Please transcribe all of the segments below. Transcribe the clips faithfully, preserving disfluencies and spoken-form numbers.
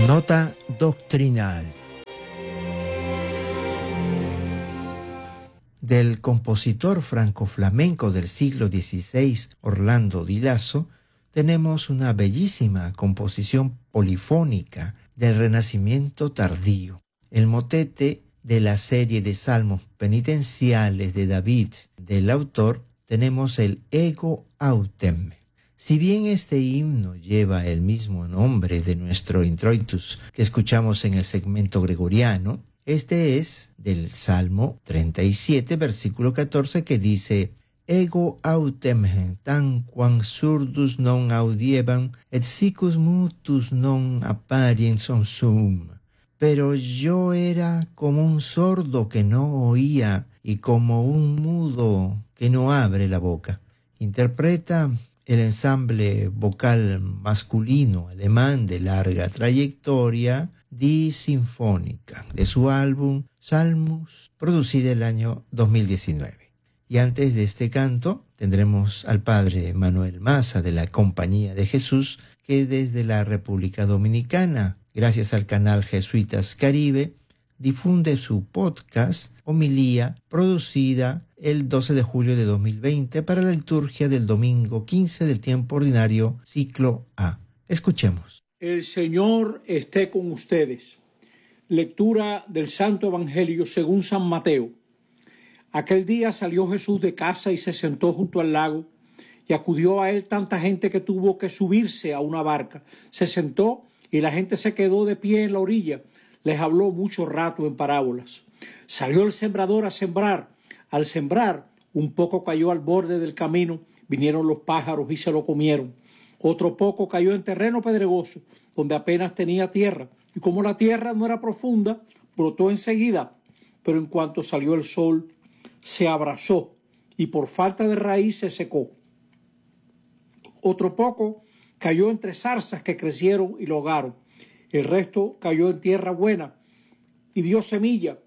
Nota doctrinal del compositor franco-flamenco del siglo dieciséis, Orlando Di Lasso, tenemos una bellísima composición polifónica del Renacimiento tardío, el motete de la serie de salmos penitenciales de David. Del autor tenemos el Ego Autem. Si bien este himno lleva el mismo nombre de nuestro introitus que escuchamos en el segmento gregoriano, este es del Salmo treinta y siete, versículo catorce, que dice: Ego autem tanquam surdus non audieban, et sicus mutus non apparien sum. Pero yo era como un sordo que no oía y como un mudo que no abre la boca. Interpreta el ensamble vocal masculino alemán de larga trayectoria, Die Sinfónica, de su álbum Salmus, producido el año dos mil diecinueve. Y antes de este canto tendremos al padre Manuel Maza de la Compañía de Jesús, que desde la República Dominicana, gracias al canal Jesuitas Caribe, difunde su podcast Homilía, producida el doce de julio de dos mil veinte para la liturgia del domingo quince del tiempo ordinario, ciclo A. Escuchemos. El Señor esté con ustedes. Lectura del Santo Evangelio según San Mateo. Aquel día salió Jesús de casa y se sentó junto al lago, y acudió a él tanta gente que tuvo que subirse a una barca. Se sentó y la gente se quedó de pie en la orilla. Les habló mucho rato en parábolas. Salió el sembrador a sembrar. Al sembrar, un poco cayó al borde del camino, vinieron los pájaros y se lo comieron. Otro poco cayó en terreno pedregoso, donde apenas tenía tierra, y como la tierra no era profunda, brotó enseguida, pero en cuanto salió el sol, se abrasó, y por falta de raíz se secó. Otro poco cayó entre zarzas que crecieron y lo ahogaron. El resto cayó en tierra buena y dio semilla,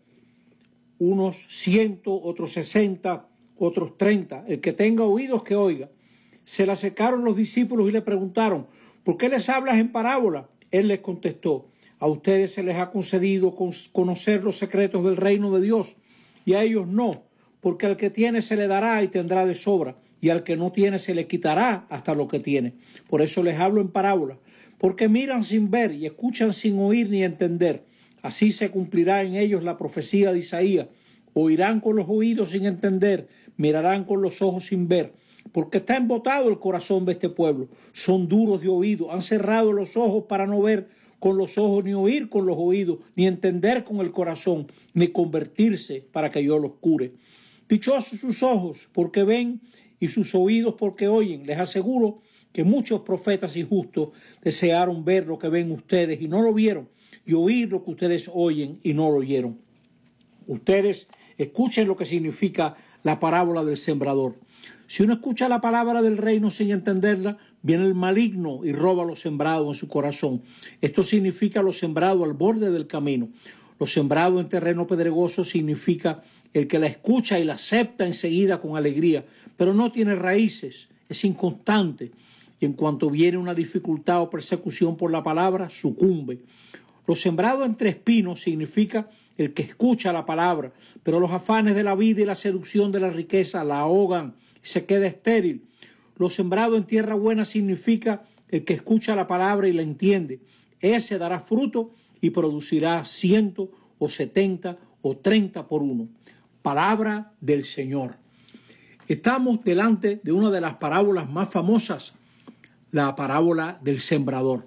unos ciento, otros sesenta, otros treinta. El que tenga oídos que oiga. Se le acercaron los discípulos y le preguntaron: ¿por qué les hablas en parábola? Él les contestó: a ustedes se les ha concedido conocer los secretos del reino de Dios, y a ellos no, porque al que tiene se le dará y tendrá de sobra, y al que no tiene se le quitará hasta lo que tiene. Por eso les hablo en parábola, porque miran sin ver y escuchan sin oír ni entender. Así se cumplirá en ellos la profecía de Isaías: oirán con los oídos sin entender, mirarán con los ojos sin ver, porque está embotado el corazón de este pueblo. Son duros de oído, han cerrado los ojos para no ver con los ojos, ni oír con los oídos, ni entender con el corazón, ni convertirse para que yo los cure. Dichosos sus ojos porque ven y sus oídos porque oyen. Les aseguro que muchos profetas injustos desearon ver lo que ven ustedes y no lo vieron, y oír lo que ustedes oyen y no lo oyeron. Ustedes escuchen lo que significa la parábola del sembrador. Si uno escucha la palabra del reino sin entenderla, viene el maligno y roba lo sembrado en su corazón. Esto significa lo sembrado al borde del camino. Lo sembrado en terreno pedregoso significa el que la escucha y la acepta enseguida con alegría, pero no tiene raíces, es inconstante, y en cuanto viene una dificultad o persecución por la palabra, sucumbe. Lo sembrado entre espinos significa el que escucha la palabra, pero los afanes de la vida y la seducción de la riqueza la ahogan y se queda estéril. Lo sembrado en tierra buena significa el que escucha la palabra y la entiende. Ese dará fruto y producirá ciento o setenta o treinta por uno. Palabra del Señor. Estamos delante de una de las parábolas más famosas, la parábola del sembrador.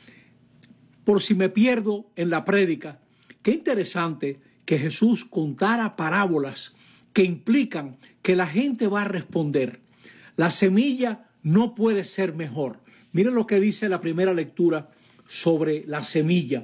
Por si me pierdo en la prédica, qué interesante que Jesús contara parábolas que implican que la gente va a responder. La semilla no puede ser mejor. Miren lo que dice la primera lectura sobre la semilla.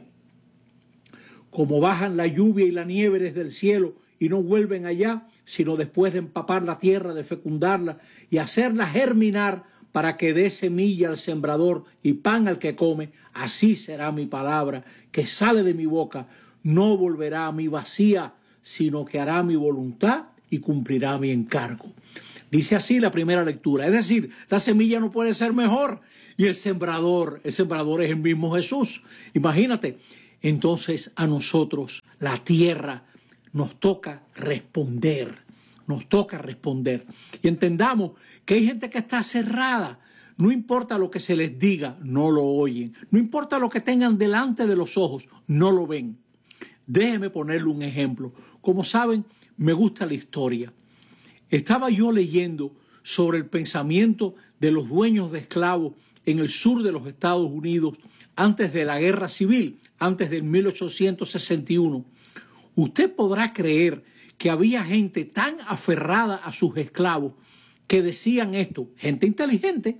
Como bajan la lluvia y la nieve desde el cielo y no vuelven allá, sino después de empapar la tierra, de fecundarla y hacerla germinar para que dé semilla al sembrador y pan al que come, así será mi palabra que sale de mi boca. No volverá a mí vacía, sino que hará mi voluntad y cumplirá mi encargo. Dice así la primera lectura. Es decir, la semilla no puede ser mejor. Y el sembrador, el sembrador es el mismo Jesús. Imagínate. Entonces a nosotros, la tierra, nos toca responder. Nos toca responder. Y entendamos que hay gente que está cerrada. No importa lo que se les diga, no lo oyen. No importa lo que tengan delante de los ojos, no lo ven. Déjeme ponerle un ejemplo. Como saben, me gusta la historia. Estaba yo leyendo sobre el pensamiento de los dueños de esclavos en el sur de los Estados Unidos antes de la Guerra Civil, antes del mil ochocientos sesenta y uno. Usted podrá creer que había gente tan aferrada a sus esclavos que decían esto, gente inteligente: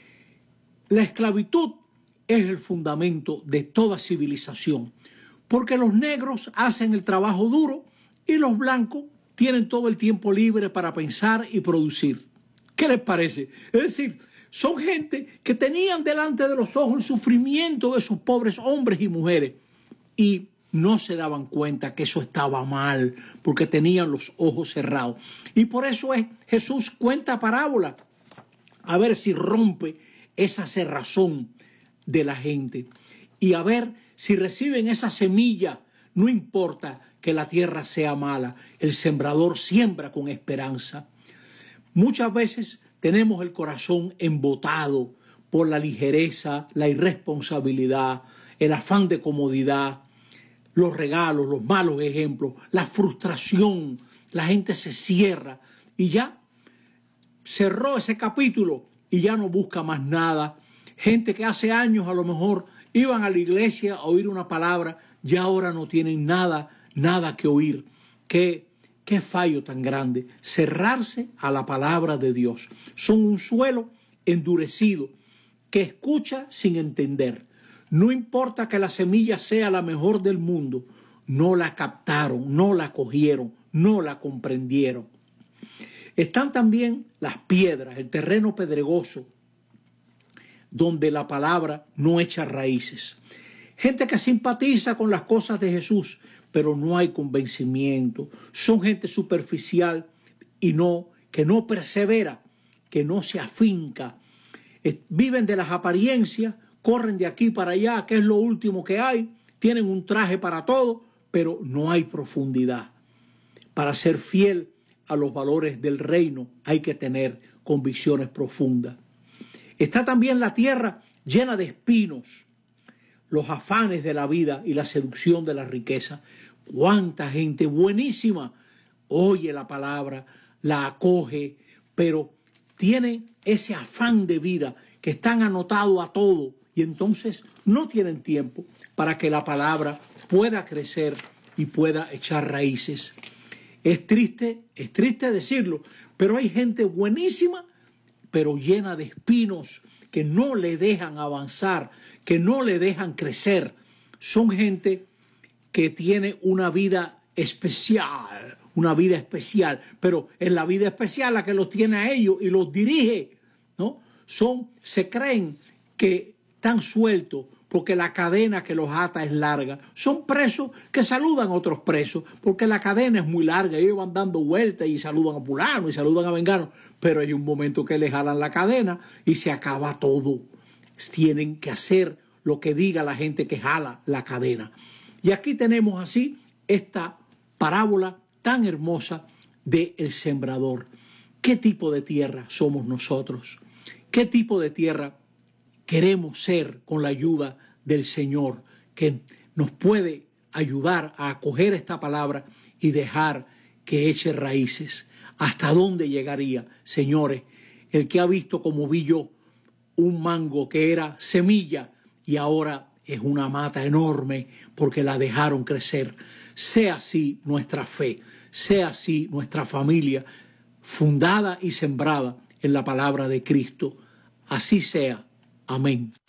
la esclavitud es el fundamento de toda civilización, porque los negros hacen el trabajo duro y los blancos tienen todo el tiempo libre para pensar y producir. ¿Qué les parece? Es decir, son gente que tenían delante de los ojos el sufrimiento de sus pobres hombres y mujeres y no se daban cuenta que eso estaba mal porque tenían los ojos cerrados. Y por eso es, Jesús cuenta parábola a ver si rompe esa cerrazón de la gente y a ver si reciben esa semilla. No importa que la tierra sea mala, el sembrador siembra con esperanza. Muchas veces tenemos el corazón embotado por la ligereza, la irresponsabilidad, el afán de comodidad, los regalos, los malos ejemplos, la frustración. La gente se cierra y ya cerró ese capítulo y ya no busca más nada. Gente que hace años a lo mejor iban a la iglesia a oír una palabra, ya ahora no tienen nada, nada que oír. Qué, qué fallo tan grande, cerrarse a la palabra de Dios. Son un suelo endurecido que escucha sin entender. No importa que la semilla sea la mejor del mundo, no la captaron, no la cogieron, no la comprendieron. Están también las piedras, el terreno pedregoso, donde la palabra no echa raíces. Gente que simpatiza con las cosas de Jesús, pero no hay convencimiento. Son gente superficial y no, que no persevera, que no se afinca. Viven de las apariencias, corren de aquí para allá, que es lo último que hay, tienen un traje para todo, pero no hay profundidad. Para ser fiel a los valores del reino hay que tener convicciones profundas. Está también la tierra llena de espinos, los afanes de la vida y la seducción de la riqueza. Cuánta gente buenísima oye la palabra, la acoge, pero tiene ese afán de vida que están anotados a todo y entonces no tienen tiempo para que la palabra pueda crecer y pueda echar raíces. Es triste, es triste decirlo, pero hay gente buenísima, pero llena de espinos que no le dejan avanzar, que no le dejan crecer. Son gente que tiene una vida especial, una vida especial, pero es la vida especial la que los tiene a ellos y los dirige, ¿no? Son, se creen que están sueltos porque la cadena que los ata es larga. Son presos que saludan a otros presos porque la cadena es muy larga. Ellos van dando vueltas y saludan a fulano y saludan a vengano, pero hay un momento que les jalan la cadena y se acaba todo. Tienen que hacer lo que diga la gente que jala la cadena. Y aquí tenemos así esta parábola tan hermosa del sembrador. ¿Qué tipo de tierra somos nosotros? ¿Qué tipo de tierra queremos ser con la ayuda del Señor, que nos puede ayudar a acoger esta palabra y dejar que eche raíces? ¿Hasta dónde llegaría, señores? El que ha visto como vi yo un mango que era semilla y ahora es una mata enorme porque la dejaron crecer. Sea así nuestra fe, sea así nuestra familia, fundada y sembrada en la palabra de Cristo. Así sea. Amén.